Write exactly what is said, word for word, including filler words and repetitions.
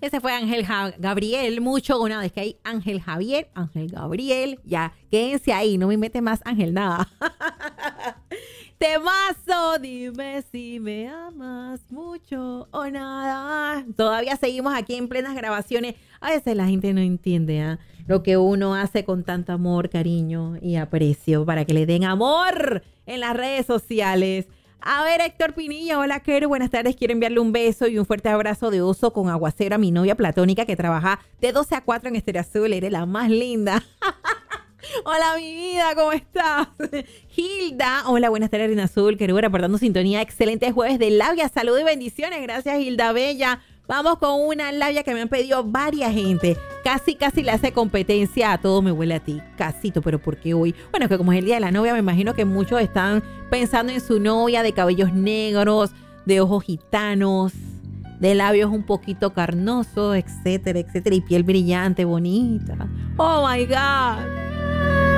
También se fue Ángel Ja- Gabriel, mucho una vez que hay Ángel Javier, Ángel Gabriel, ya, quédense ahí, no me mete más Ángel nada. Temazo, dime si me amas mucho o nada. Todavía seguimos aquí en plenas grabaciones. A veces la gente no entiende ¿eh? lo que uno hace con tanto amor, cariño y aprecio para que le den amor en las redes sociales. A ver, Héctor Pinilla, hola, Kero, buenas tardes. Quiero enviarle un beso y un fuerte abrazo de oso con aguacero a mi novia platónica que trabaja de doce a cuatro en Estéreo Azul. Eres la más linda. Hola, mi vida, ¿cómo estás? Hilda, hola, buenas tardes, Reina Azul, Kero, reportando sintonía. Excelente jueves de labia. Salud y bendiciones. Gracias, Hilda Bella. Vamos con una labia que me han pedido varias gente. Casi, casi le hace competencia a Todo Me Huele a Ti. Casito, pero ¿por qué hoy? Bueno, que como es el día de la novia, me imagino que muchos están pensando en su novia de cabellos negros, de ojos gitanos, de labios un poquito carnosos, etcétera, etcétera, y piel brillante, bonita. Oh my God.